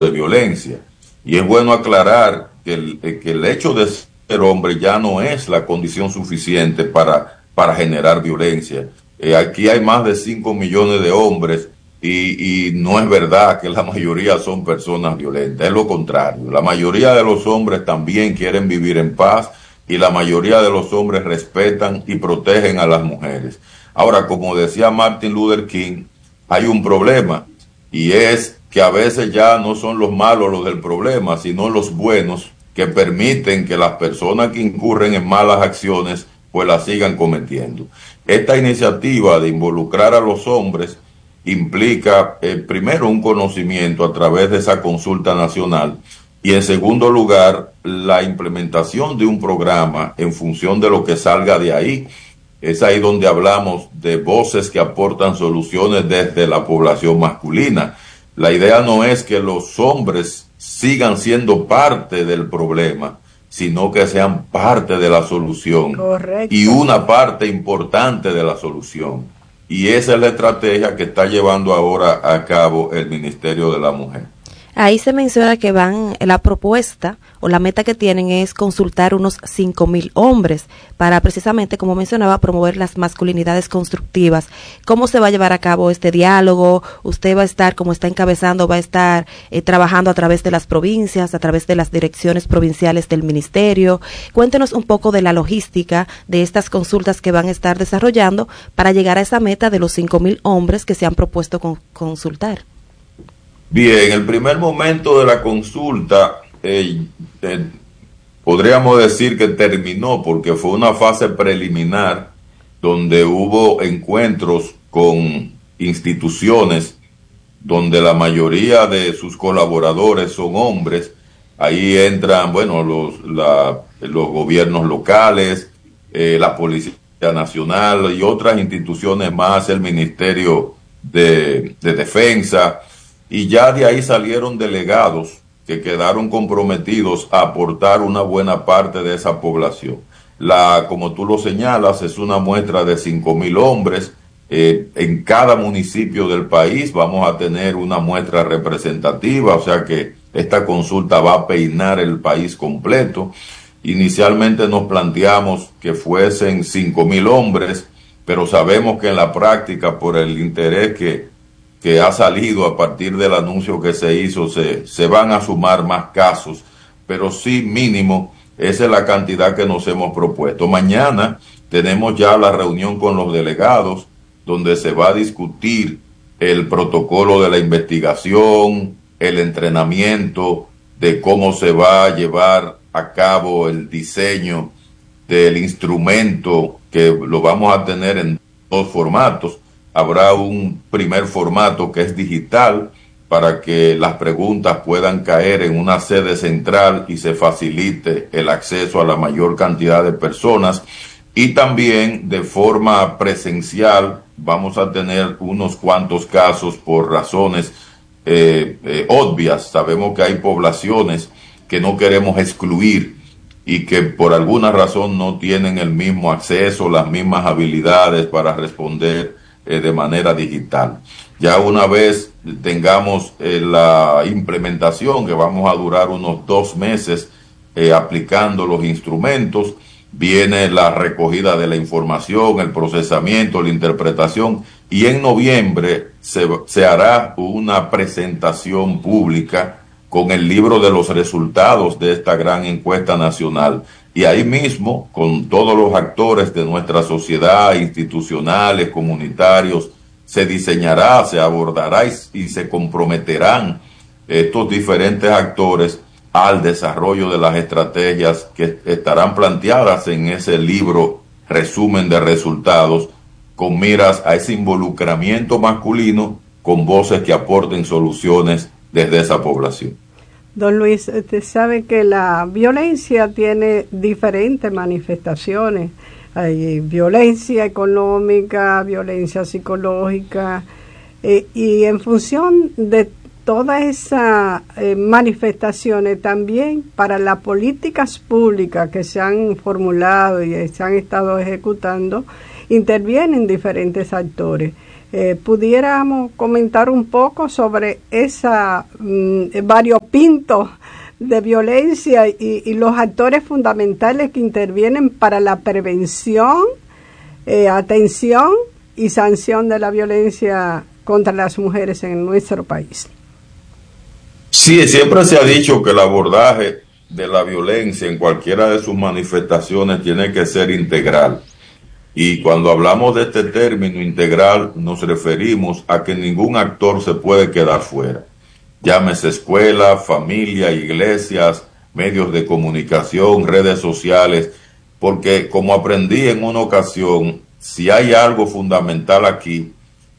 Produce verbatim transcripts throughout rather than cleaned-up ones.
de violencia. Y es bueno aclarar que el, que el hecho de ser hombre ya no es la condición suficiente para, para generar violencia. Eh, aquí hay más de cinco millones de hombres y, y no es verdad que la mayoría son personas violentas, es lo contrario. La mayoría de los hombres también quieren vivir en paz y la mayoría de los hombres respetan y protegen a las mujeres. Ahora, como decía Martin Luther King, hay un problema y es que a veces ya no son los malos los del problema, sino los buenos que permiten que las personas que incurren en malas acciones pues las sigan cometiendo. Esta iniciativa de involucrar a los hombres implica eh, primero un conocimiento a través de esa consulta nacional y en segundo lugar la implementación de un programa en función de lo que salga de ahí. Es ahí donde hablamos de voces que aportan soluciones desde la población masculina. La idea no es que los hombres sigan siendo parte del problema, sino que sean parte de la solución. Correcto. Y una parte importante de la solución. Y esa es la estrategia que está llevando ahora a cabo el Ministerio de la Mujer. Ahí se menciona que van, la propuesta o la meta que tienen es consultar unos cinco mil hombres para precisamente, como mencionaba, promover las masculinidades constructivas. ¿Cómo se va a llevar a cabo este diálogo? Usted va a estar, como está encabezando, va a estar eh, trabajando a través de las provincias, a través de las direcciones provinciales del ministerio. Cuéntenos un poco de la logística de estas consultas que van a estar desarrollando para llegar a esa meta de los cinco mil hombres que se han propuesto con, consultar. Bien, el primer momento de la consulta, eh, eh, podríamos decir que terminó porque fue una fase preliminar donde hubo encuentros con instituciones donde la mayoría de sus colaboradores son hombres. Ahí entran, bueno, los, la, los gobiernos locales, eh, la Policía Nacional y otras instituciones más, el Ministerio de, de Defensa. Y ya de ahí salieron delegados que quedaron comprometidos a aportar una buena parte de esa población. La, como tú lo señalas, es una muestra de cinco mil hombres. Eh, en cada municipio del país vamos a tener una muestra representativa, o sea que esta consulta va a peinar el país completo. Inicialmente nos planteamos que fuesen cinco mil hombres, pero sabemos que en la práctica, por el interés que que ha salido a partir del anuncio que se hizo, se, se van a sumar más casos, pero sí mínimo, esa es la cantidad que nos hemos propuesto. Mañana tenemos ya la reunión con los delegados, donde se va a discutir el protocolo de la investigación, el entrenamiento, de cómo se va a llevar a cabo el diseño del instrumento, que lo vamos a tener en dos formatos. Habrá un primer formato que es digital para que las preguntas puedan caer en una sede central y se facilite el acceso a la mayor cantidad de personas. Y también de forma presencial vamos a tener unos cuantos casos por razones eh, eh, obvias. Sabemos que hay poblaciones que no queremos excluir y que por alguna razón no tienen el mismo acceso, las mismas habilidades para responder Eh, de manera digital. Ya una vez tengamos eh, la implementación, que vamos a durar unos dos meses eh, aplicando los instrumentos, viene la recogida de la información, el procesamiento, la interpretación, y en noviembre se, se hará una presentación pública con el libro de los resultados de esta gran encuesta nacional. Y ahí mismo, con todos los actores de nuestra sociedad, institucionales, comunitarios, se diseñará, se abordará y, y se comprometerán estos diferentes actores al desarrollo de las estrategias que estarán planteadas en ese libro resumen de resultados, con miras a ese involucramiento masculino con voces que aporten soluciones desde esa población. Don Luis, usted sabe que la violencia tiene diferentes manifestaciones. Hay violencia económica, violencia psicológica, eh, y en función de todas esas eh, manifestaciones también para las políticas públicas que se han formulado y se han estado ejecutando, intervienen diferentes actores. Eh, ¿Pudiéramos comentar un poco sobre esa mm, variopinto de violencia y, y los actores fundamentales que intervienen para la prevención, eh, atención y sanción de la violencia contra las mujeres en nuestro país? Sí, siempre se ha dicho que el abordaje de la violencia en cualquiera de sus manifestaciones tiene que ser integral. Y cuando hablamos de este término integral, nos referimos a que ningún actor se puede quedar fuera. Llámese escuela, familia, iglesias, medios de comunicación, redes sociales, porque como aprendí en una ocasión, si hay algo fundamental aquí,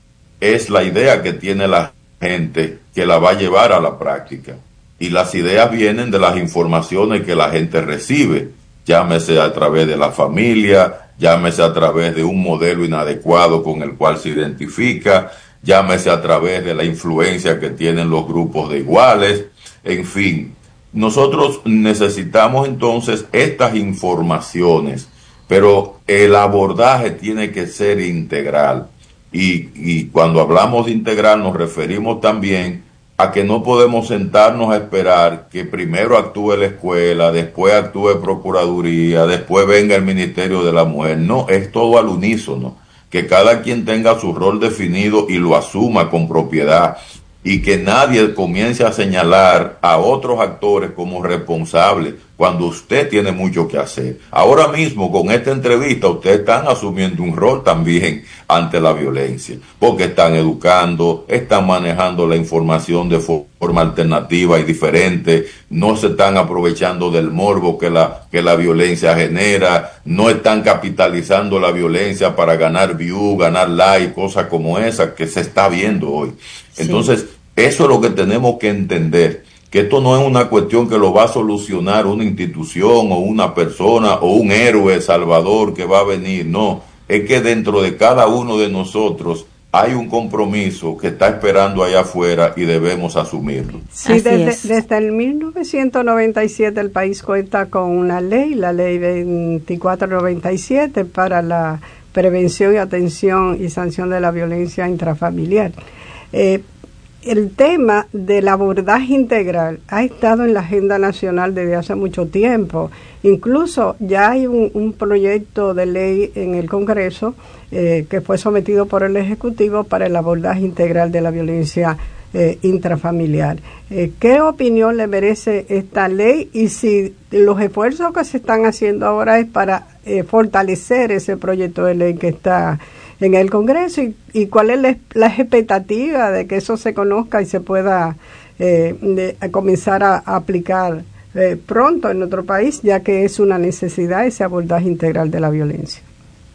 es la idea que tiene la gente que la va a llevar a la práctica. Y las ideas vienen de las informaciones que la gente recibe, llámese a través de la familia, llámese a través de un modelo inadecuado con el cual se identifica, llámese a través de la influencia que tienen los grupos de iguales, en fin. Nosotros necesitamos entonces estas informaciones, pero el abordaje tiene que ser integral. Y, y cuando hablamos de integral nos referimos también a que no podemos sentarnos a esperar que primero actúe la escuela, después actúe Procuraduría, después venga el Ministerio de la Mujer. No, es todo al unísono, que cada quien tenga su rol definido y lo asuma con propiedad, y que nadie comience a señalar a otros actores como responsables cuando usted tiene mucho que hacer. Ahora mismo con esta entrevista ustedes están asumiendo un rol también ante la violencia, porque están educando, están manejando la información de forma alternativa y diferente, no se están aprovechando del morbo que la, que la violencia genera, no están capitalizando la violencia para ganar view, ganar like, cosas como esa que se está viendo hoy. Entonces, sí, eso es lo que tenemos que entender, que esto no es una cuestión que lo va a solucionar una institución o una persona o un héroe salvador que va a venir, no, es que dentro de cada uno de nosotros hay un compromiso que está esperando allá afuera y debemos asumirlo. Sí, desde, desde el mil novecientos noventa y siete el país cuenta con una ley, la ley veinticuatro noventa y siete, para la prevención y atención y sanción de la violencia intrafamiliar. Eh, el tema del abordaje integral ha estado en la agenda nacional desde hace mucho tiempo. Incluso ya hay un, un proyecto de ley en el Congreso eh, que fue sometido por el Ejecutivo para el abordaje integral de la violencia eh, intrafamiliar. Eh, ¿Qué opinión le merece esta ley y si los esfuerzos que se están haciendo ahora es para eh, fortalecer ese proyecto de ley que está en el Congreso y, y cuál es la, la expectativa de que eso se conozca y se pueda eh, de, a comenzar a, a aplicar eh, pronto en nuestro país, ya que es una necesidad ese abordaje integral de la violencia?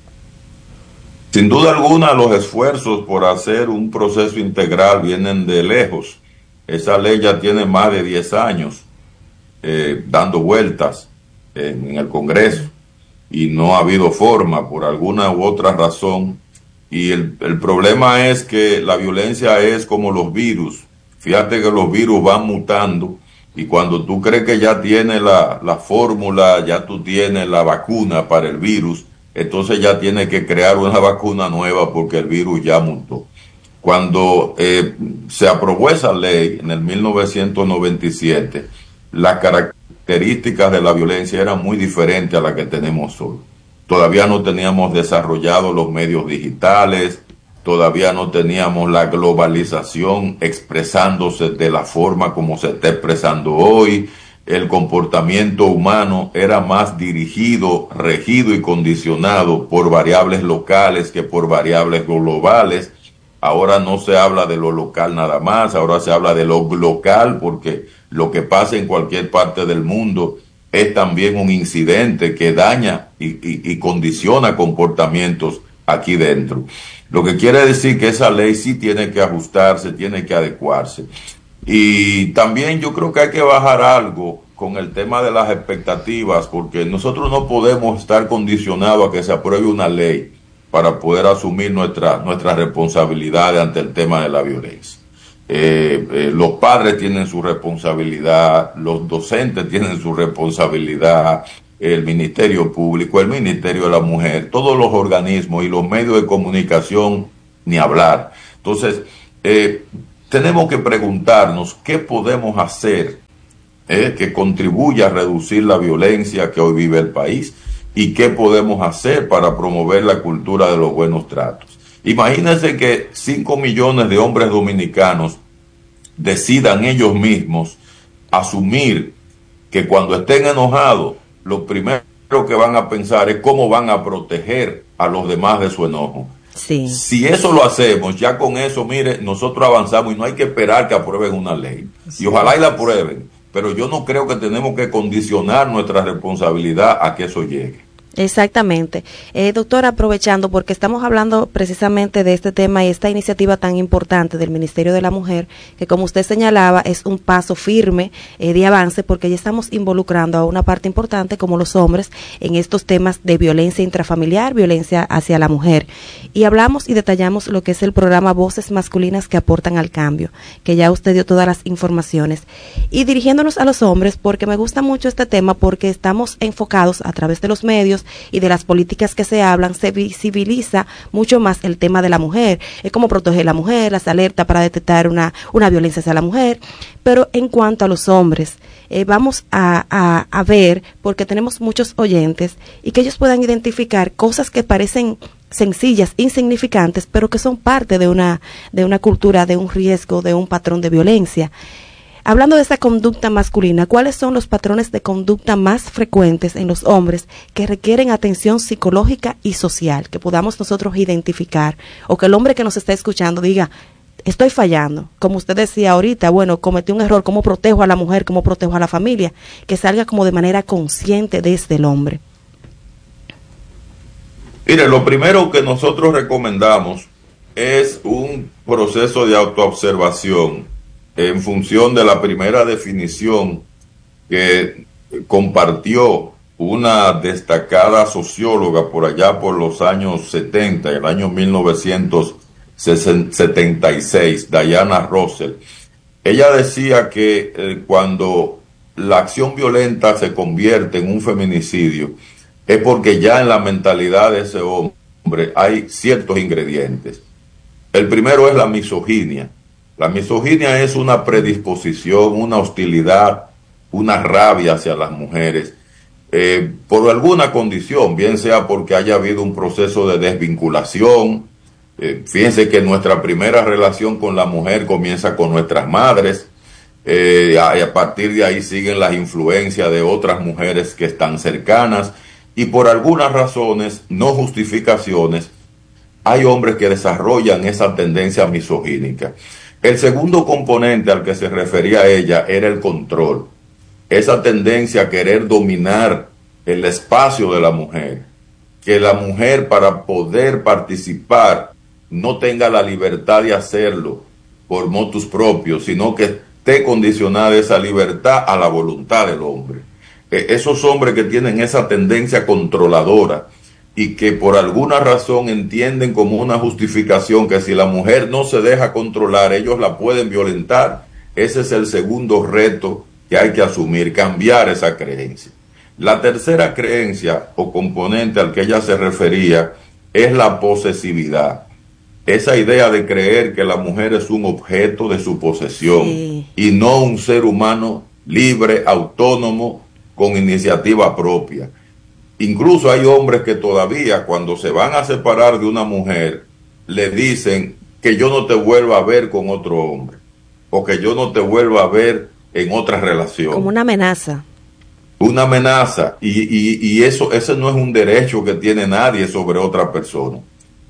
Sin duda alguna, los esfuerzos por hacer un proceso integral vienen de lejos. Esa ley ya tiene más de diez años eh, dando vueltas en, en el Congreso y no ha habido forma por alguna u otra razón. Y el, el problema es que la violencia es como los virus. Fíjate que los virus van mutando y cuando tú crees que ya tienes la, la fórmula, ya tú tienes la vacuna para el virus, entonces ya tienes que crear una vacuna nueva porque el virus ya mutó. Cuando eh, se aprobó esa ley en el mil novecientos noventa y siete, las características de la violencia eran muy diferentes a las que tenemos hoy. Todavía no teníamos desarrollados los medios digitales, todavía no teníamos la globalización expresándose de la forma como se está expresando hoy. El comportamiento humano era más dirigido, regido y condicionado por variables locales que por variables globales. Ahora no se habla de lo local nada más, ahora se habla de lo local porque lo que pasa en cualquier parte del mundo es también un incidente que daña y, y, y condiciona comportamientos aquí dentro. Lo que quiere decir que esa ley sí tiene que ajustarse, tiene que adecuarse. Y también yo creo que hay que bajar algo con el tema de las expectativas, porque nosotros no podemos estar condicionados a que se apruebe una ley para poder asumir nuestra, nuestra responsabilidad ante el tema de la violencia. Eh, eh, los padres tienen su responsabilidad, los docentes tienen su responsabilidad, el Ministerio Público, el Ministerio de la Mujer, todos los organismos y los medios de comunicación ni hablar. Entonces, eh, tenemos que preguntarnos qué podemos hacer eh, que contribuya a reducir la violencia que hoy vive el país y qué podemos hacer para promover la cultura de los buenos tratos. Imagínense que cinco millones de hombres dominicanos decidan ellos mismos asumir que cuando estén enojados, lo primero que van a pensar es cómo van a proteger a los demás de su enojo. Sí. Si eso lo hacemos, ya con eso, mire, nosotros avanzamos y no hay que esperar que aprueben una ley. Sí. Y ojalá y la aprueben, pero yo no creo que tenemos que condicionar nuestra responsabilidad a que eso llegue. Exactamente. Eh, doctora, aprovechando, porque estamos hablando precisamente de este tema y esta iniciativa tan importante del Ministerio de la Mujer, que como usted señalaba, es un paso firme eh, de avance, porque ya estamos involucrando a una parte importante, como los hombres, en estos temas de violencia intrafamiliar, violencia hacia la mujer. Y hablamos y detallamos lo que es el programa Voces Masculinas que Aportan al Cambio, que ya usted dio todas las informaciones. Y dirigiéndonos a los hombres, porque me gusta mucho este tema, porque estamos enfocados a través de los medios y de las políticas que se hablan, se visibiliza mucho más el tema de la mujer, es como proteger a la mujer, las alertas para detectar una, una violencia hacia la mujer. Pero en cuanto a los hombres, eh, vamos a, a, a ver, porque tenemos muchos oyentes, y que ellos puedan identificar cosas que parecen sencillas, insignificantes, pero que son parte de una, de una cultura, de un riesgo, de un patrón de violencia. Hablando de esa conducta masculina, ¿cuáles son los patrones de conducta más frecuentes en los hombres que requieren atención psicológica y social, que podamos nosotros identificar, o que el hombre que nos está escuchando diga, estoy fallando? Como usted decía ahorita, bueno, cometí un error, ¿cómo protejo a la mujer, cómo protejo a la familia? Que salga como de manera consciente desde el hombre. Mire, lo primero que nosotros recomendamos es un proceso de autoobservación en función de la primera definición que compartió una destacada socióloga por allá por los años setenta, el año mil novecientos setenta y seis, Diana Russell. Ella decía que eh, cuando la acción violenta se convierte en un feminicidio, es porque ya en la mentalidad de ese hombre hay ciertos ingredientes. El primero es la misoginia. La misoginia es una predisposición, una hostilidad, una rabia hacia las mujeres, eh, por alguna condición, bien sea porque haya habido un proceso de desvinculación. Eh, fíjense que nuestra primera relación con la mujer comienza con nuestras madres, eh, y a partir de ahí siguen las influencias de otras mujeres que están cercanas, y por algunas razones, no justificaciones, hay hombres que desarrollan esa tendencia misogínica. El segundo componente al que se refería ella era el control, esa tendencia a querer dominar el espacio de la mujer, que la mujer para poder participar no tenga la libertad de hacerlo por motus propios, sino que esté condicionada esa libertad a la voluntad del hombre. Eh, esos hombres que tienen esa tendencia controladora y que por alguna razón entienden como una justificación que si la mujer no se deja controlar, ellos la pueden violentar. Ese es el segundo reto que hay que asumir, cambiar esa creencia. La tercera creencia o componente al que ella se refería es la posesividad. Esa idea de creer que la mujer es un objeto de su posesión, sí, y no un ser humano libre, autónomo, con iniciativa propia. Incluso hay hombres que todavía cuando se van a separar de una mujer le dicen que yo no te vuelva a ver con otro hombre o que yo no te vuelva a ver en otra relación. Como una amenaza. Una amenaza. Y, y, y eso, ese no es un derecho que tiene nadie sobre otra persona.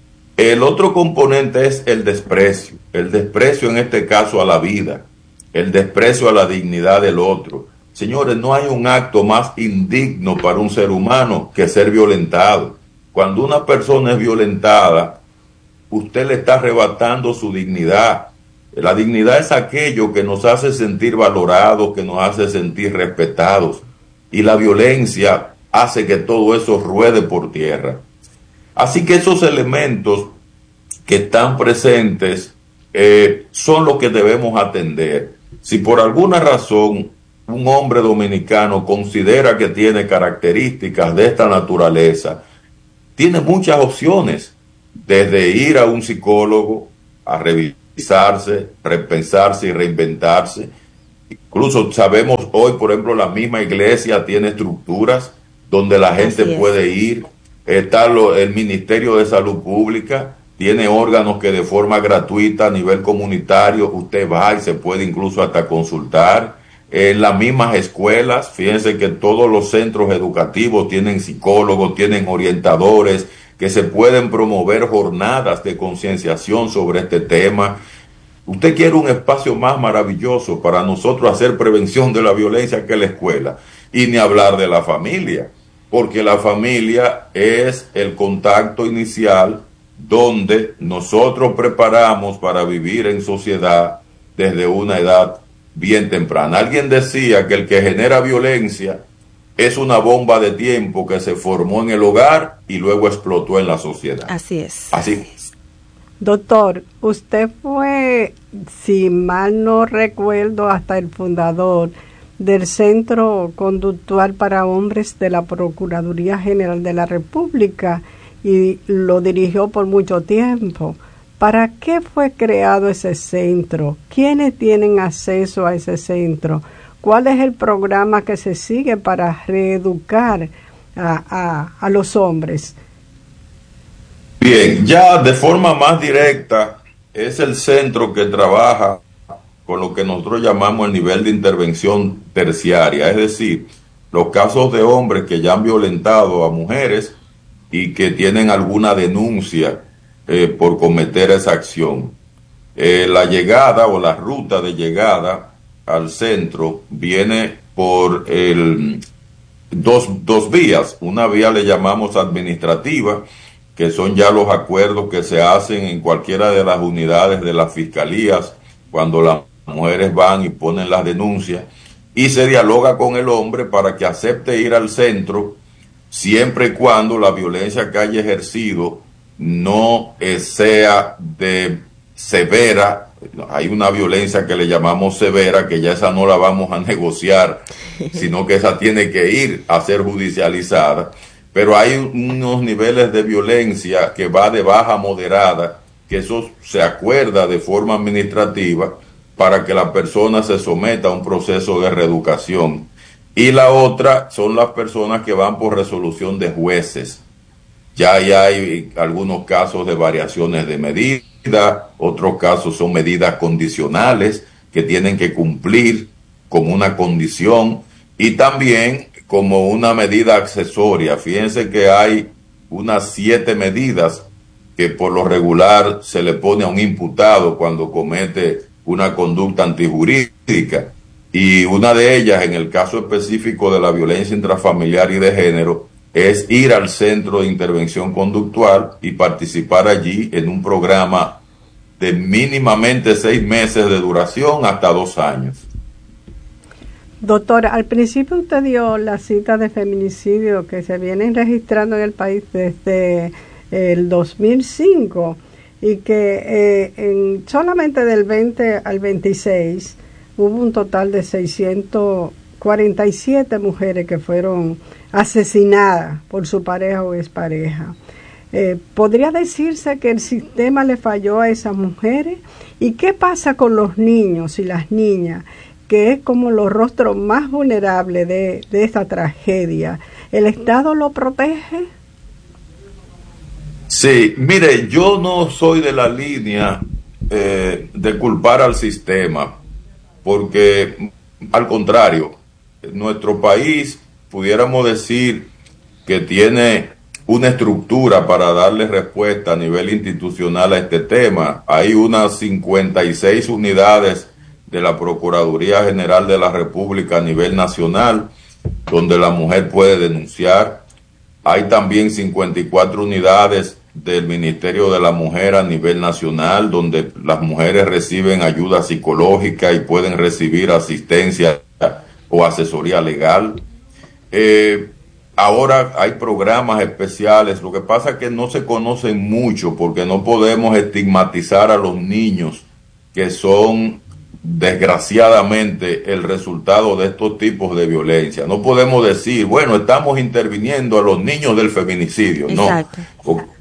El otro componente es el desprecio. El desprecio en este caso a la vida. El desprecio a la dignidad del otro. Señores, no hay un acto más indigno para un ser humano que ser violentado. Cuando una persona es violentada, usted le está arrebatando su dignidad. La dignidad es aquello que nos hace sentir valorados, que nos hace sentir respetados. Y la violencia hace que todo eso ruede por tierra. Así que esos elementos que están presentes eh, son los que debemos atender. Si por alguna razón un hombre dominicano considera que tiene características de esta naturaleza, tiene muchas opciones desde ir a un psicólogo a revisarse, repensarse y reinventarse. Incluso sabemos hoy, por ejemplo, la misma iglesia tiene estructuras donde la gente puede ir. Está lo, el Ministerio de Salud Pública, tiene órganos que de forma gratuita a nivel comunitario usted va y se puede incluso hasta consultar. En las mismas escuelas, fíjense que todos los centros educativos tienen psicólogos, tienen orientadores, que se pueden promover jornadas de concienciación sobre este tema. Usted quiere un espacio más maravilloso para nosotros hacer prevención de la violencia que la escuela, y ni hablar de la familia, porque la familia es el contacto inicial donde nosotros preparamos para vivir en sociedad desde una edad bien temprana. Alguien decía que el que genera violencia es una bomba de tiempo que se formó en el hogar y luego explotó en la sociedad. Así es. Así es. Doctor, usted fue, si mal no recuerdo, hasta el fundador del Centro Conductual para Hombres de la Procuraduría General de la República y lo dirigió por mucho tiempo. ¿Para qué fue creado ese centro? ¿Quiénes tienen acceso a ese centro? ¿Cuál es el programa que se sigue para reeducar a, a, a los hombres? Bien, ya de forma más directa, es el centro que trabaja con lo que nosotros llamamos el nivel de intervención terciaria, es decir, los casos de hombres que ya han violentado a mujeres y que tienen alguna denuncia eh, por cometer esa acción. Eh, la llegada o la ruta de llegada al centro viene por el, dos, dos vías. Una vía le llamamos administrativa, que son ya los acuerdos que se hacen en cualquiera de las unidades de las fiscalías cuando las mujeres van y ponen las denuncias, y se dialoga con el hombre para que acepte ir al centro siempre y cuando la violencia que haya ejercido no eh, sea de severa. Hay una violencia que le llamamos severa, que ya esa no la vamos a negociar, sino que esa tiene que ir a ser judicializada. Pero hay unos niveles de violencia que va de baja a moderada, que eso se acuerda de forma administrativa para que la persona se someta a un proceso de reeducación. Y la otra son las personas que van por resolución de jueces. Ya, ya hay algunos casos de variaciones de medida, otros casos son medidas condicionales que tienen que cumplir como una condición y también como una medida accesoria. Fíjense que hay unas siete medidas que por lo regular se le pone a un imputado cuando comete una conducta antijurídica, y una de ellas, en el caso específico de la violencia intrafamiliar y de género, es ir al centro de intervención conductual y participar allí en un programa de mínimamente seis meses de duración hasta dos años. Doctora, al principio usted dio la cita de feminicidio que se vienen registrando en el país desde el dos mil cinco y que eh, en, solamente del veinte al veintiséis hubo un total de seiscientas cuarenta y siete mujeres que fueron asesinadas por su pareja o expareja. Eh, ¿Podría decirse que el sistema le falló a esas mujeres? ¿Y qué pasa con los niños y las niñas, que es como los rostros más vulnerables de, de esta tragedia? ¿El Estado lo protege? Sí, mire, yo no soy de la línea eh, de culpar al sistema, porque al contrario, nuestro país pudiéramos decir que tiene una estructura para darle respuesta a nivel institucional a este tema. Hay unas cincuenta y seis unidades de la Procuraduría General de la República a nivel nacional, donde la mujer puede denunciar. Hay también cincuenta y cuatro unidades del Ministerio de la Mujer a nivel nacional, donde las mujeres reciben ayuda psicológica y pueden recibir asistencia o asesoría legal. Eh, ahora hay programas especiales. Lo que pasa es que no se conocen mucho porque no podemos estigmatizar a los niños que son desgraciadamente el resultado de estos tipos de violencia. No podemos decir, bueno, estamos interviniendo a los niños del feminicidio. Exacto. No,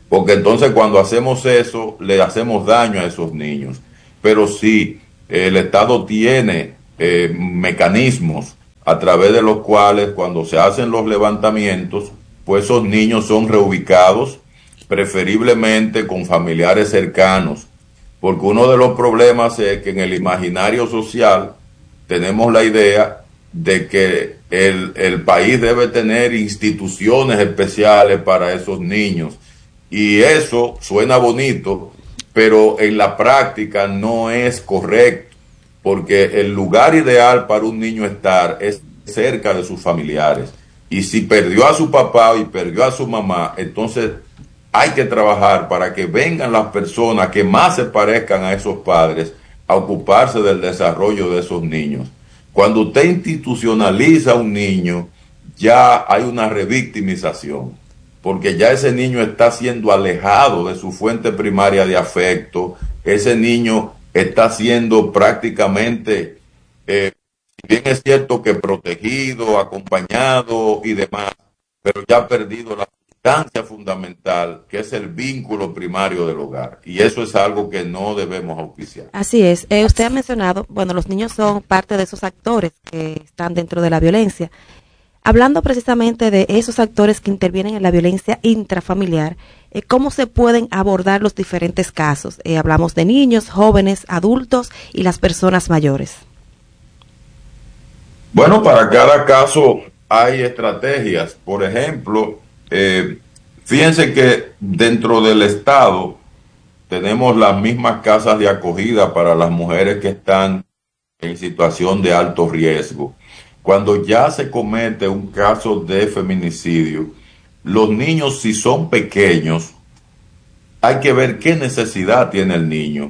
porque entonces cuando hacemos eso, le hacemos daño a esos niños. Pero sí, el Estado tiene eh, mecanismos a través de los cuales cuando se hacen los levantamientos, pues esos niños son reubicados, preferiblemente con familiares cercanos, porque uno de los problemas es que en el imaginario social tenemos la idea de que el, el país debe tener instituciones especiales para esos niños, y eso suena bonito, pero en la práctica no es correcto, porque el lugar ideal para un niño estar es cerca de sus familiares. Y si perdió a su papá y perdió a su mamá, entonces hay que trabajar para que vengan las personas que más se parezcan a esos padres a ocuparse del desarrollo de esos niños. Cuando usted institucionaliza a un niño, ya hay una revictimización, porque ya ese niño está siendo alejado de su fuente primaria de afecto, ese niño está siendo prácticamente, eh, si bien es cierto que protegido, acompañado y demás, pero ya ha perdido la sustancia fundamental, que es el vínculo primario del hogar. Y eso es algo que no debemos auspiciar. Así es. Eh, usted ha mencionado, bueno, los niños son parte de esos actores que están dentro de la violencia. Hablando precisamente de esos actores que intervienen en la violencia intrafamiliar, eh, ¿cómo se pueden abordar los diferentes casos? Eh, hablamos de niños, jóvenes, adultos y las personas mayores. Bueno, para cada caso hay estrategias. Por ejemplo, eh, fíjense que dentro del Estado tenemos las mismas casas de acogida para las mujeres que están en situación de alto riesgo. Cuando ya se comete un caso de feminicidio, los niños, si son pequeños, hay que ver qué necesidad tiene el niño.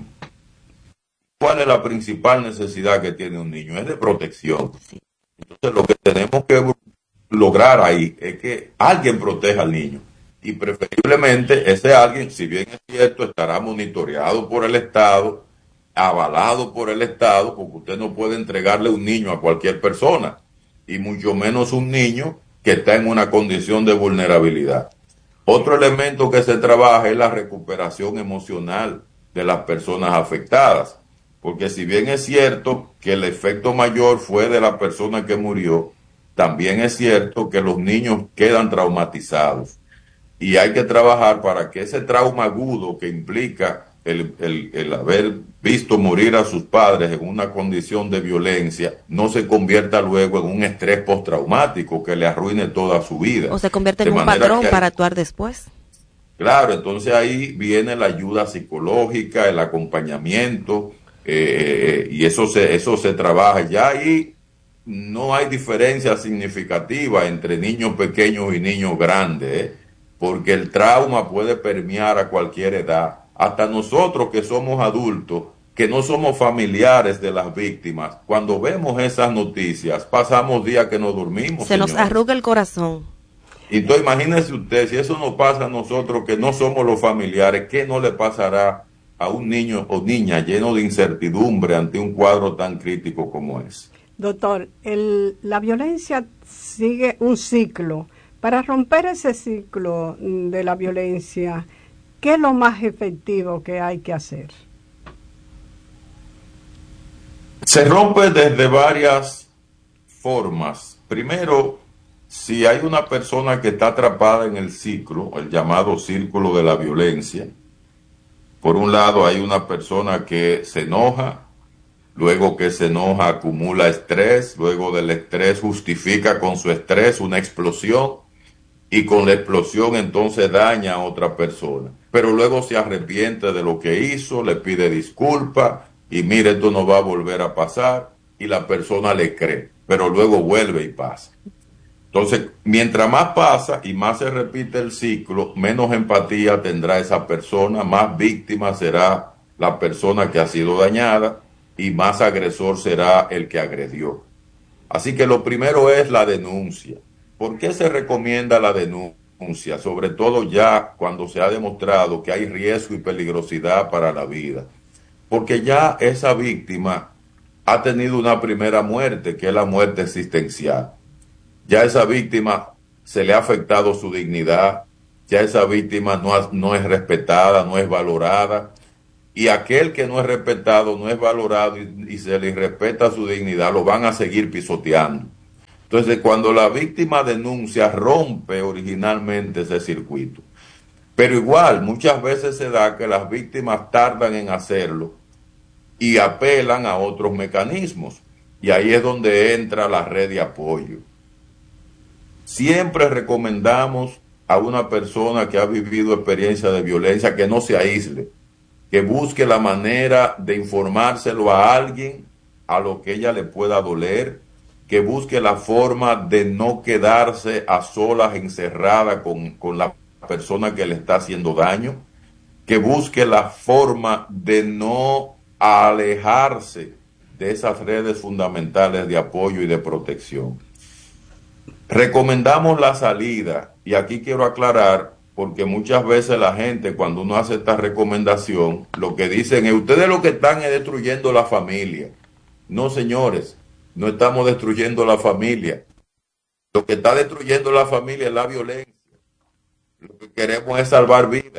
¿Cuál es la principal necesidad que tiene un niño? Es de protección. Entonces, lo que tenemos que lograr ahí es que alguien proteja al niño. Y preferiblemente ese alguien, si bien es cierto, estará monitoreado por el Estado, avalado por el Estado, porque usted no puede entregarle un niño a cualquier persona, y mucho menos un niño que está en una condición de vulnerabilidad. Otro elemento que se trabaja es la recuperación emocional de las personas afectadas, porque si bien es cierto que el efecto mayor fue de la persona que murió, también es cierto que los niños quedan traumatizados, y hay que trabajar para que ese trauma agudo que implica el, el, el haber visto morir a sus padres en una condición de violencia no se convierta luego en un estrés postraumático que le arruine toda su vida. O se convierte en un patrón hay, para actuar después. Claro, entonces ahí viene la ayuda psicológica, el acompañamiento, eh, y eso se, eso se trabaja. Ya ahí no hay diferencia significativa entre niños pequeños y niños grandes, ¿eh? Porque el trauma puede permear a cualquier edad. Hasta nosotros que somos adultos, que no somos familiares de las víctimas, cuando vemos esas noticias, pasamos días que no dormimos. Se señores. Nos arruga el corazón. Entonces imagínese usted, si eso nos pasa a nosotros que no somos los familiares, ¿qué no le pasará a un niño o niña lleno de incertidumbre ante un cuadro tan crítico como ese? Doctor, el, la violencia sigue un ciclo. Para romper ese ciclo de la violencia, ¿qué es lo más efectivo que hay que hacer? Se rompe desde varias formas. Primero, si hay una persona que está atrapada en el ciclo, el llamado círculo de la violencia, por un lado hay una persona que se enoja, luego que se enoja acumula estrés, luego del estrés justifica con su estrés una explosión, y con la explosión entonces daña a otra persona. Pero luego se arrepiente de lo que hizo, le pide disculpas, y mire, esto no va a volver a pasar, y la persona le cree, pero luego vuelve y pasa. Entonces, mientras más pasa y más se repite el ciclo, menos empatía tendrá esa persona, más víctima será la persona que ha sido dañada, y más agresor será el que agredió. Así que lo primero es la denuncia. ¿Por qué se recomienda la denuncia? Sobre todo ya cuando se ha demostrado que hay riesgo y peligrosidad para la vida. Porque ya esa víctima ha tenido una primera muerte, que es la muerte existencial. Ya a esa víctima se le ha afectado su dignidad, ya esa víctima no, ha- no es respetada, no es valorada, y aquel que no es respetado, no es valorado y, y se le respeta su dignidad, lo van a seguir pisoteando. Entonces, cuando la víctima denuncia, rompe originalmente ese circuito. Pero igual, muchas veces se da que las víctimas tardan en hacerlo y apelan a otros mecanismos. Y ahí es donde entra la red de apoyo. Siempre recomendamos a una persona que ha vivido experiencia de violencia que no se aísle, que busque la manera de informárselo a alguien a lo que ella le pueda doler, que busque la forma de no quedarse a solas, encerrada con, con la persona que le está haciendo daño, que busque la forma de no alejarse de esas redes fundamentales de apoyo y de protección. Recomendamos la salida, y aquí quiero aclarar, porque muchas veces la gente, cuando uno hace esta recomendación, lo que dicen es, ustedes lo que están es destruyendo la familia. No, señores, no estamos destruyendo la familia. Lo que está destruyendo la familia es la violencia. Lo que queremos es salvar vidas.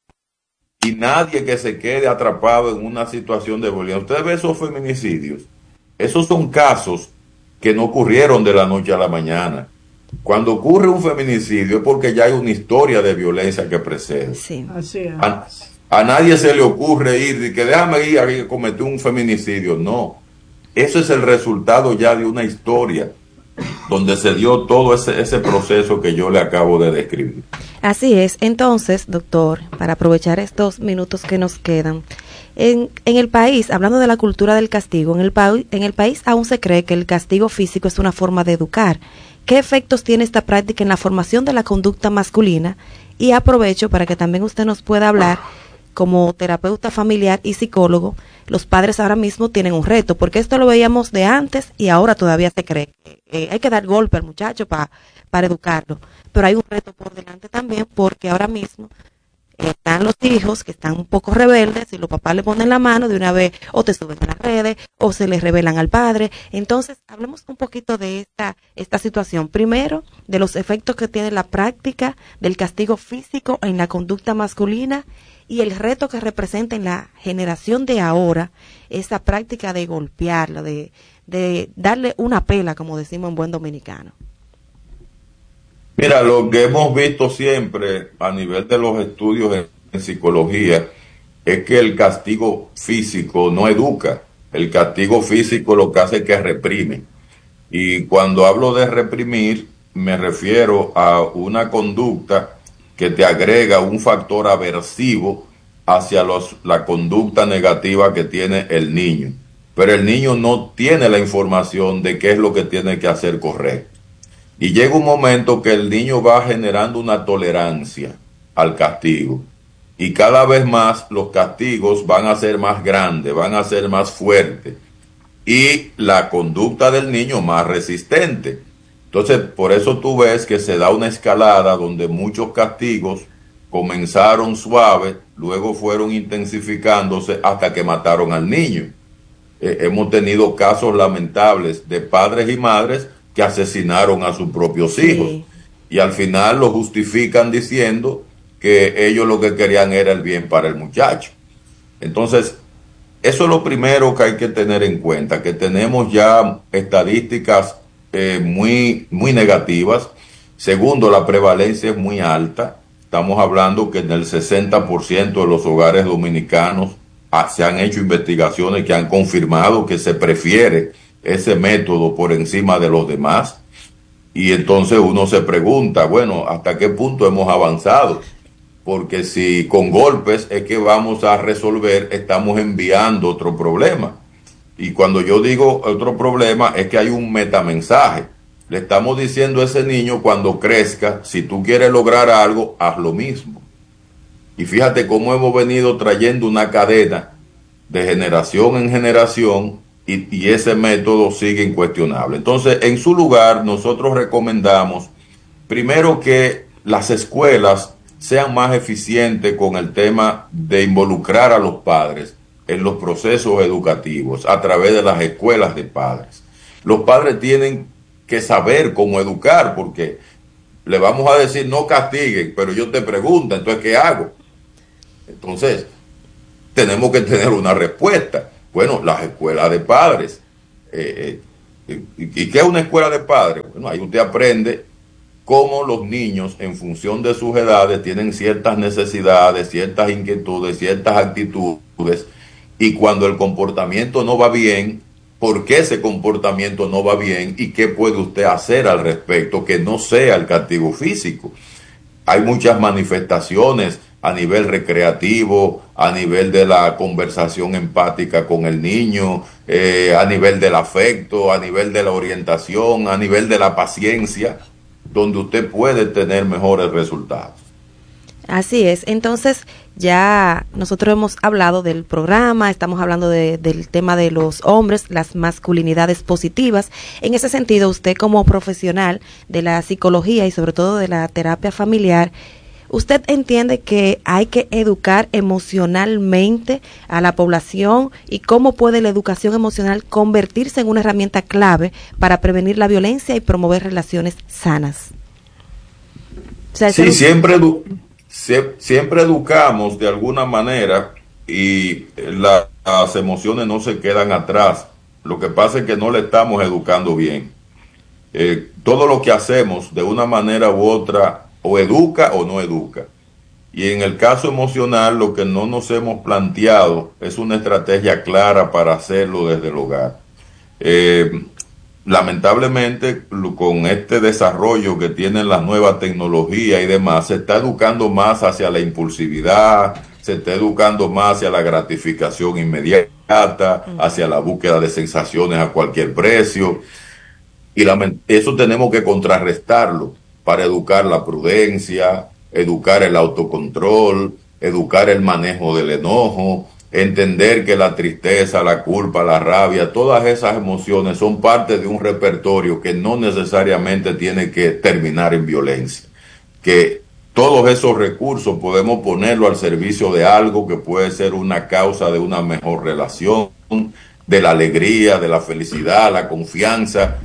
Y nadie que se quede atrapado en una situación de violencia. Ustedes ven esos feminicidios. Esos son casos que no ocurrieron de la noche a la mañana. Cuando ocurre un feminicidio es porque ya hay una historia de violencia que precede. Sí. Así es. A, a nadie se le ocurre ir y que déjame ir a que cometió un feminicidio. No. Eso es el resultado ya de una historia donde se dio todo ese, ese proceso que yo le acabo de describir. Así es. Entonces, doctor, para aprovechar estos minutos que nos quedan, en, en el país, hablando de la cultura del castigo, en el, pa en el país aún se cree que el castigo físico es una forma de educar. ¿Qué efectos tiene esta práctica en la formación de la conducta masculina? Y aprovecho para que también usted nos pueda hablar, como terapeuta familiar y psicólogo, los padres ahora mismo tienen un reto, porque esto lo veíamos de antes y ahora todavía se cree. Eh, hay que dar golpe al muchacho pa, para educarlo, pero hay un reto por delante también, porque ahora mismo están los hijos que están un poco rebeldes y los papás le ponen la mano de una vez, o te suben a las redes, o se les revelan al padre. Entonces, hablemos un poquito de esta, esta situación. Primero, de los efectos que tiene la práctica del castigo físico en la conducta masculina y el reto que representa en la generación de ahora esa práctica de golpearla, de, de darle una pela, como decimos en buen dominicano. Mira, lo que hemos visto siempre a nivel de los estudios en, en psicología es que el castigo físico no educa. El castigo físico lo que hace es que reprime. Y cuando hablo de reprimir, me refiero a una conducta que te agrega un factor aversivo hacia los, la conducta negativa que tiene el niño. Pero el niño no tiene la información de qué es lo que tiene que hacer correcto. Y llega un momento que el niño va generando una tolerancia al castigo. Y cada vez más los castigos van a ser más grandes, van a ser más fuertes. Y la conducta del niño más resistente. Entonces, por eso tú ves que se da una escalada donde muchos castigos comenzaron suaves, luego fueron intensificándose hasta que mataron al niño. Eh, hemos tenido casos lamentables de padres y madres que asesinaron a sus propios hijos. Sí. Y al final lo justifican diciendo que ellos lo que querían era el bien para el muchacho. Entonces, eso es lo primero que hay que tener en cuenta, que tenemos ya estadísticas eh, muy, muy negativas. Segundo, la prevalencia es muy alta. Estamos hablando que en el sesenta por ciento de los hogares dominicanos ah, se han hecho investigaciones que han confirmado que se prefiere ese método por encima de los demás. Y entonces uno se pregunta, bueno, ¿hasta qué punto hemos avanzado? Porque si con golpes es que vamos a resolver, estamos enviando otro problema. Y cuando yo digo otro problema es que hay un metamensaje. Le estamos diciendo a ese niño, cuando crezca, si tú quieres lograr algo, haz lo mismo. Y fíjate cómo hemos venido trayendo una cadena de generación en generación y, y ese método sigue incuestionable. Entonces, en su lugar, nosotros recomendamos primero que las escuelas sean más eficientes con el tema de involucrar a los padres en los procesos educativos a través de las escuelas de padres. Los padres tienen que saber cómo educar, porque le vamos a decir no castiguen, pero ellos te preguntan, entonces ¿qué hago? Entonces, tenemos que tener una respuesta. Bueno, las escuelas de padres. Eh, eh, ¿Y qué es una escuela de padres? Bueno, ahí usted aprende cómo los niños, en función de sus edades, tienen ciertas necesidades, ciertas inquietudes, ciertas actitudes, y cuando el comportamiento no va bien, por qué ese comportamiento no va bien y qué puede usted hacer al respecto, que no sea el castigo físico. Hay muchas manifestaciones a nivel recreativo, a nivel de la conversación empática con el niño, eh, a nivel del afecto, a nivel de la orientación, a nivel de la paciencia, donde usted puede tener mejores resultados. Así es. Entonces, ya nosotros hemos hablado del programa, estamos hablando de, del tema de los hombres, las masculinidades positivas. En ese sentido, usted como profesional de la psicología y sobre todo de la terapia familiar, ¿usted entiende que hay que educar emocionalmente a la población y cómo puede la educación emocional convertirse en una herramienta clave para prevenir la violencia y promover relaciones sanas? O sea, sí, siempre, edu sie siempre educamos de alguna manera y la, las emociones no se quedan atrás. Lo que pasa es que no le estamos educando bien. Eh, todo lo que hacemos de una manera u otra o educa o no educa. Y en el caso emocional, lo que no nos hemos planteado es una estrategia clara para hacerlo desde el hogar. Eh, lamentablemente, con este desarrollo que tienen las nuevas tecnologías y demás, se está educando más hacia la impulsividad, se está educando más hacia la gratificación inmediata, hacia la búsqueda de sensaciones a cualquier precio. Y eso tenemos que contrarrestarlo para educar la prudencia, educar el autocontrol, educar el manejo del enojo, entender que la tristeza, la culpa, la rabia, todas esas emociones son parte de un repertorio que no necesariamente tiene que terminar en violencia. Que todos esos recursos podemos ponerlo al servicio de algo que puede ser una causa de una mejor relación, de la alegría, de la felicidad, la confianza,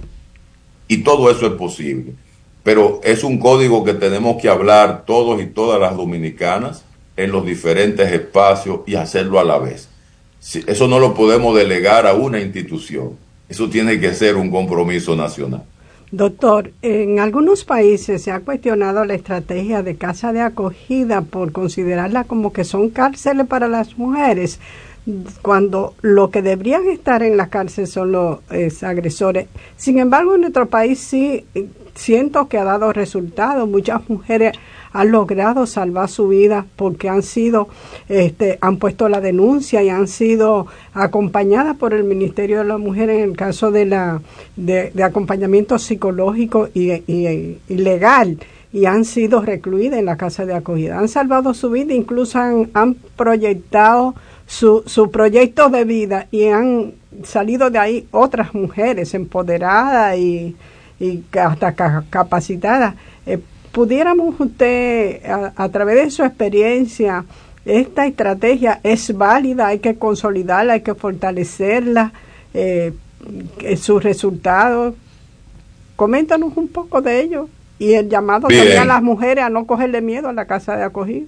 y todo eso es posible. Pero es un código que tenemos que hablar todos y todas las dominicanas en los diferentes espacios y hacerlo a la vez. Eso no lo podemos delegar a una institución. Eso tiene que ser un compromiso nacional. Doctor, en algunos países se ha cuestionado la estrategia de casa de acogida por considerarla como que son cárceles para las mujeres, cuando lo que deberían estar en la cárcel son los eh, agresores. Sin embargo, en nuestro país sí siento que ha dado resultados. Muchas mujeres han logrado salvar su vida porque han sido, este, han puesto la denuncia y han sido acompañadas por el Ministerio de la Mujer en el caso de la de, de acompañamiento psicológico y, y, y legal, y han sido recluidas en la casa de acogida. Han salvado su vida, incluso han, han proyectado su, su proyecto de vida y han salido de ahí otras mujeres empoderadas y, y hasta ca capacitadas. Eh, ¿Pudiéramos usted, a, a través de su experiencia, esta estrategia es válida, hay que consolidarla, hay que fortalecerla, eh, sus resultados? Coméntanos un poco de ello y el llamado Bien. también a las mujeres a no cogerle miedo a la casa de acogida.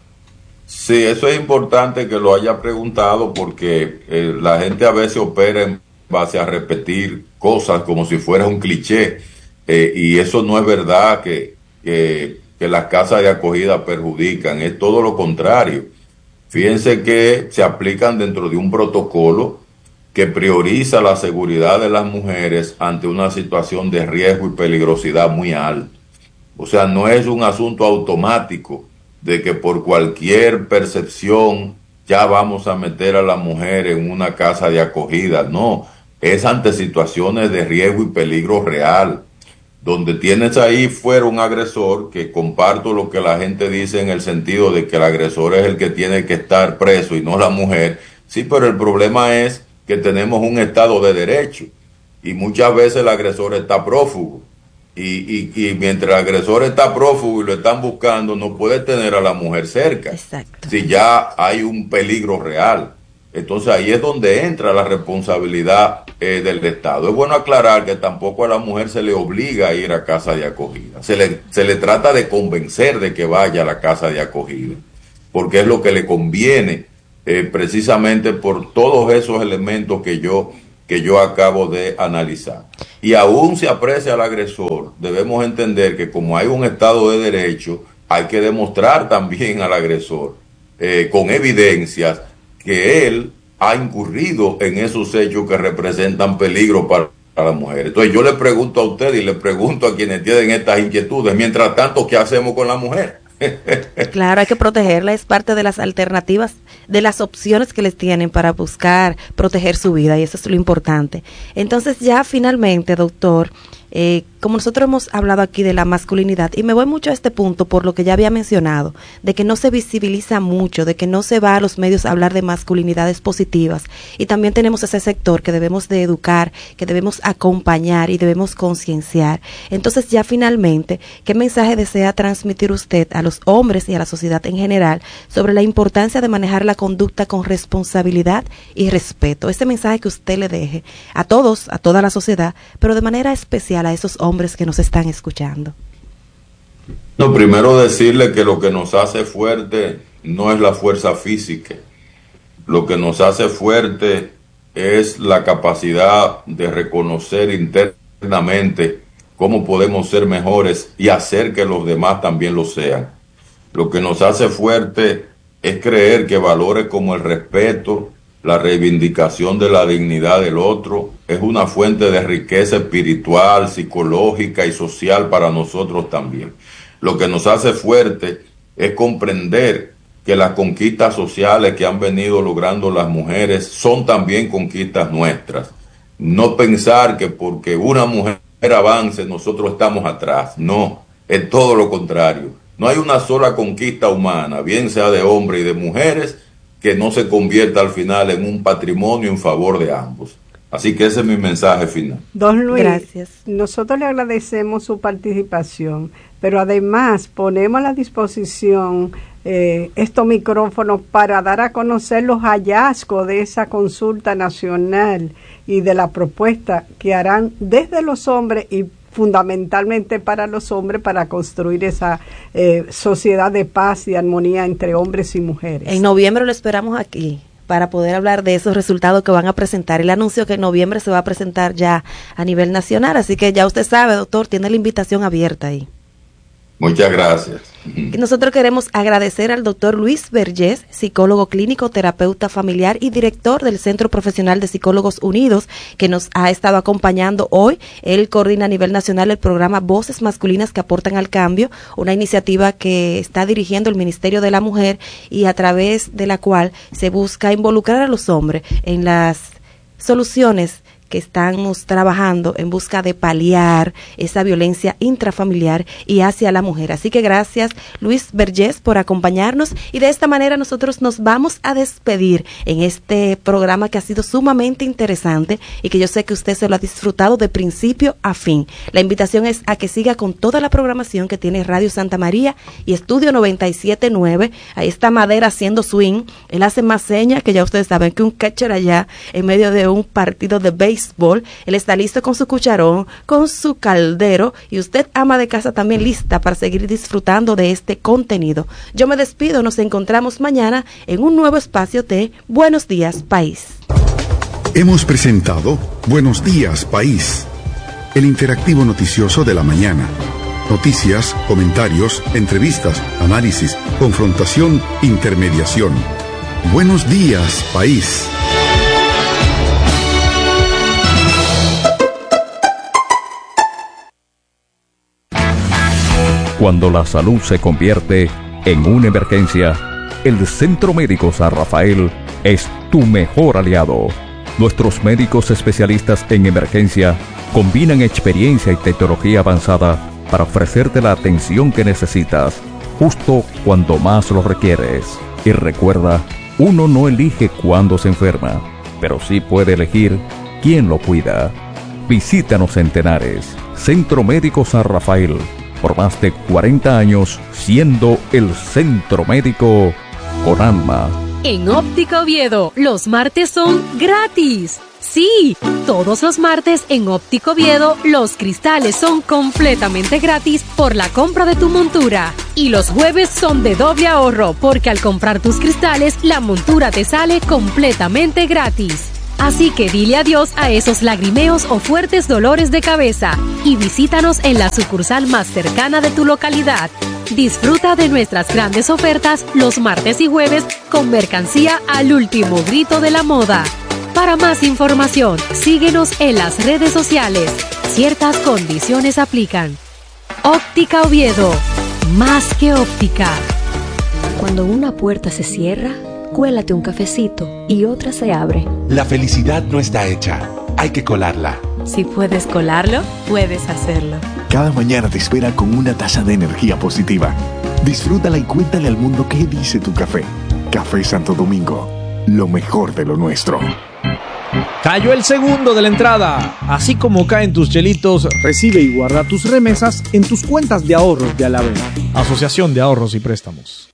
Sí, eso es importante que lo haya preguntado porque eh, la gente a veces opera en base a repetir cosas como si fuera un cliché, eh, y eso no es verdad que, que, que las casas de acogida perjudican, es todo lo contrario. Fíjense que se aplican dentro de un protocolo que prioriza la seguridad de las mujeres ante una situación de riesgo y peligrosidad muy alta. O sea, no es un asunto automático de que por cualquier percepción ya vamos a meter a la mujer en una casa de acogida. No, es ante situaciones de riesgo y peligro real, donde tienes ahí fuera un agresor, que comparto lo que la gente dice en el sentido de que el agresor es el que tiene que estar preso y no la mujer. Sí, pero el problema es que tenemos un Estado de Derecho y muchas veces el agresor está prófugo. Y, y, y mientras el agresor está prófugo y lo están buscando, no puede tener a la mujer cerca. Exacto. Si ya hay un peligro real. Entonces ahí es donde entra la responsabilidad eh, del Estado. Es bueno aclarar que tampoco a la mujer se le obliga a ir a casa de acogida. Se le, se le trata de convencer de que vaya a la casa de acogida, porque es lo que le conviene, eh, precisamente por todos esos elementos que yo, que yo acabo de analizar. Y aún se aprecia al agresor, debemos entender que como hay un Estado de Derecho, hay que demostrar también al agresor, eh, con evidencias, que él ha incurrido en esos hechos que representan peligro para, para la mujer. Entonces yo le pregunto a usted y le pregunto a quienes tienen estas inquietudes, mientras tanto, ¿qué hacemos con la mujer? Claro, hay que protegerla, es parte de las alternativas, de las opciones que les tienen para buscar proteger su vida, y eso es lo importante. Entonces ya finalmente, doctor, eh, como nosotros hemos hablado aquí de la masculinidad, y me voy mucho a este punto por lo que ya había mencionado, de que no se visibiliza mucho, de que no se va a los medios a hablar de masculinidades positivas, y también tenemos ese sector que debemos de educar, que debemos acompañar y debemos concienciar. Entonces ya finalmente, ¿qué mensaje desea transmitir usted a los hombres y a la sociedad en general sobre la importancia de manejar la conducta con responsabilidad y respeto? Ese mensaje que usted le deje a todos, a toda la sociedad, pero de manera especial a esos hombres que nos están escuchando. No, primero decirle que lo que nos hace fuerte no es la fuerza física. Lo que nos hace fuerte es la capacidad de reconocer internamente cómo podemos ser mejores y hacer que los demás también lo sean. Lo que nos hace fuerte es creer que valores como el respeto, la reivindicación de la dignidad del otro, es una fuente de riqueza espiritual, psicológica y social para nosotros también. Lo que nos hace fuerte es comprender que las conquistas sociales que han venido logrando las mujeres son también conquistas nuestras. No pensar que porque una mujer avance nosotros estamos atrás. No, es todo lo contrario. No hay una sola conquista humana, bien sea de hombres y de mujeres, que no se convierta al final en un patrimonio en favor de ambos. Así que ese es mi mensaje final. Don Luis, gracias. Nosotros le agradecemos su participación, pero además ponemos a la disposición eh, estos micrófonos para dar a conocer los hallazgos de esa consulta nacional y de la propuesta que harán desde los hombres y fundamentalmente para los hombres, para construir esa eh, sociedad de paz y armonía entre hombres y mujeres. En noviembre lo esperamos aquí para poder hablar de esos resultados que van a presentar. El anuncio que en noviembre se va a presentar ya a nivel nacional, así que ya usted sabe, doctor, tiene la invitación abierta ahí. Muchas gracias. Nosotros queremos agradecer al doctor Luis Vergés, psicólogo clínico, terapeuta familiar y director del Centro Profesional de Psicólogos Unidos, que nos ha estado acompañando hoy. Él coordina a nivel nacional el programa Voces Masculinas que Aportan al Cambio, una iniciativa que está dirigiendo el Ministerio de la Mujer y a través de la cual se busca involucrar a los hombres en las soluciones que estamos trabajando en busca de paliar esa violencia intrafamiliar y hacia la mujer. Así que gracias, Luis Vergés, por acompañarnos, y de esta manera nosotros nos vamos a despedir en este programa que ha sido sumamente interesante y que yo sé que usted se lo ha disfrutado de principio a fin. La invitación es a que siga con toda la programación que tiene Radio Santa María y Estudio noventa y siete punto nueve. Ahí está Madera haciendo swing. Él hace más señas que ya ustedes saben que un catcher allá en medio de un partido de béisbol. Él está listo con su cucharón, con su caldero, y usted, ama de casa, también lista para seguir disfrutando de este contenido. Yo me despido, nos encontramos mañana en un nuevo espacio de Buenos Días País. Hemos presentado Buenos Días País, el interactivo noticioso de la mañana. Noticias, comentarios, entrevistas, análisis, confrontación, intermediación. Buenos Días País. Cuando la salud se convierte en una emergencia, el Centro Médico San Rafael es tu mejor aliado. Nuestros médicos especialistas en emergencia combinan experiencia y tecnología avanzada para ofrecerte la atención que necesitas, justo cuando más lo requieres. Y recuerda, uno no elige cuándo se enferma, pero sí puede elegir quién lo cuida. Visítanos en Tenares, Centro Médico San Rafael, por más de cuarenta años siendo el centro médico con alma. En Óptica Oviedo, los martes son gratis. Sí, todos los martes en Óptico Oviedo los cristales son completamente gratis por la compra de tu montura. Y los jueves son de doble ahorro porque al comprar tus cristales la montura te sale completamente gratis. Así que dile adiós a esos lagrimeos o fuertes dolores de cabeza y visítanos en la sucursal más cercana de tu localidad. Disfruta de nuestras grandes ofertas los martes y jueves con mercancía al último grito de la moda. Para más información, síguenos en las redes sociales. Ciertas condiciones aplican. Óptica Oviedo, más que óptica. Cuando una puerta se cierra, cuélate un cafecito y otra se abre. La felicidad no está hecha, hay que colarla. Si puedes colarlo, puedes hacerlo. Cada mañana te espera con una taza de energía positiva. Disfrútala y cuéntale al mundo qué dice tu café. Café Santo Domingo, lo mejor de lo nuestro. Cayó el segundo de la entrada. Así como caen tus chelitos, recibe y guarda tus remesas en tus cuentas de ahorros de Alavena. Asociación de Ahorros y Préstamos.